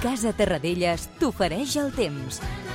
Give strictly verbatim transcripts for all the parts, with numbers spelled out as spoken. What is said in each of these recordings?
Casa Terradellas t'ofereix el temps.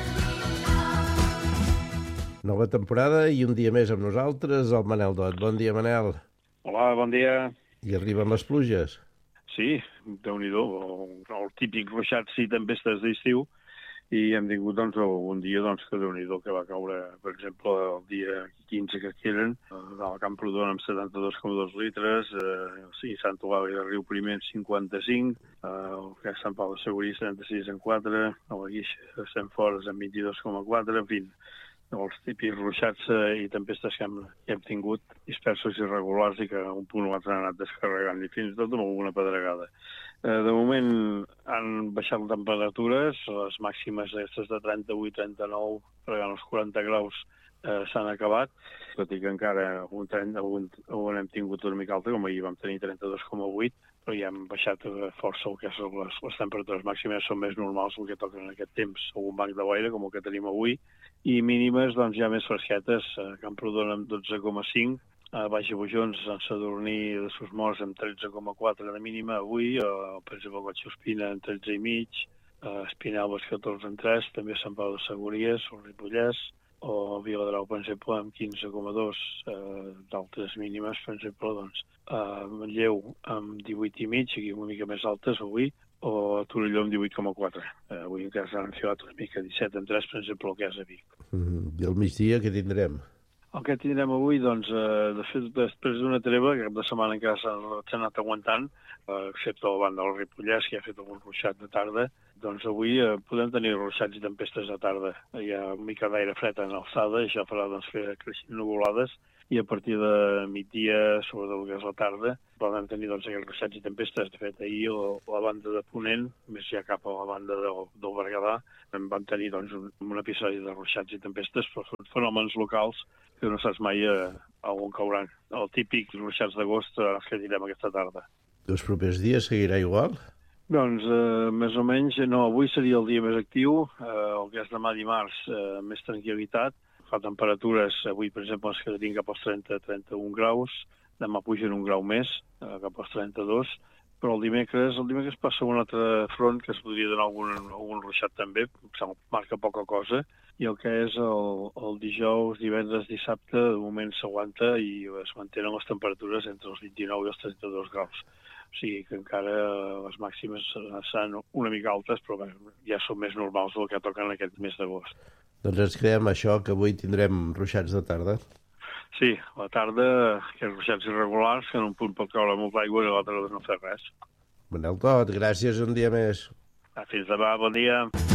Nova temporada i un dia més amb nosaltres, el Manel Dot. Bon dia, Manel. Hola, bon dia. I arriben les pluges? Sí, déu-n'hi-do, el, el típic ruixats i tempestes d'estiu, i hem tingut doncs, un dia doncs, que déu-n'hi-do que va caure, per exemple, el dia quinze que eren, al Camprodon amb setanta-dos coma dos litres, eh, sí, Sant Eulàlia de Riu Primer cinquanta-cinc, eh, el que és Sant Pau de Segúries trenta-sis coma quatre, a la Guixa de Sant Fores amb vint-i-dos coma quatre, en fi, els típics ruixats eh, i tempestes que hem, que hem tingut, dispersos i irregulars i que a un punt o altre han anat descarregant, i fins i tot amb alguna pedregada. Eh, de moment han baixat les temperatures, les màximes aquestes de trenta-vuit trenta-nou, fregant els quaranta graus, eh, s'han acabat, tot i que encara un trenta, un, on hem tingut una mica alta, com ahir vam tenir trenta-dos coma vuit, però ja han baixat força el que són les, les temperatures màximes, són més normals el que toquen en aquest temps, algun banc de boira com el que tenim avui, i mínimes doncs, ja més fresquetes, a Camprodon amb dotze coma cinc, a Baix Bojons, a Sadurní de Susmós amb tretze coma quatre de mínima avui, a, per exemple, a Cotxospina amb tretze i mig, a Espinelves catorze coma tres, també a Sant Pau de Segúries, al Ripollès, o a Viladrau, per exemple, amb quinze coma dos eh, d'altres mínimes, per exemple, doncs, a Manlleu amb divuit i mig, aquí una mica més altes avui, o a Torelló amb divuit coma quatre. Eh, avui encara s'han enfilat una mica, disset coma tres, per exemple, el que és a Vic. Mm, I al migdia què tindrem? El que tindrem avui, doncs, eh, de fet, després d'una treva, que cap de setmana encara s'ha anat aguantant, eh, excepte la banda del Ripollès, que ha fet algun ruixat de tarda, doncs avui eh, podem tenir ruixats i tempestes de tarda. Hi ha una mica d'aire fred en alçada, i això farà doncs, fer creixent nuvolades, i a partir de migdia, sobretot el que és la tarda, podem tenir doncs, aquests ruixats i tempestes. De fet, ahir la, la banda de Ponent, més ja cap a la banda del, del Berguedà, en vam tenir doncs, un, un episodi de ruixats i tempestes, però són fenòmens locals que no saps mai eh, on cauran. El típic ruixats d'agost eh, que direm aquesta tarda. Els propers dies seguirà igual? Doncs, eh, més o menys, no, avui seria el dia més actiu, eh, el que és demà dimarts, eh, més tranquil·litat. Fa temperatures, avui, per exemple, es quedarien cap als trenta a trenta-un graus, demà pugen un grau més, eh, cap als trenta-dos, però el dimecres, el dimecres passa un altre front que es podria donar algun, algun ruixat també, marca poca cosa, i el que és el, el dijous, divendres, dissabte, de moment s'aguanta i es mantenen les temperatures entre els vint-i-nou i els trenta-dos graus. O sigui que encara les màximes seran una mica altes, però bé, ja són més normals del que toquen aquest mes d'agost. Doncs ens creiem això, que avui tindrem ruixats de tarda. Sí, a la tarda, aquests ruixats irregulars, que en un punt pot caure molt d'aigua i a l'altre no fer res. Manel Tot, gràcies un dia més. Fins demà, bon dia.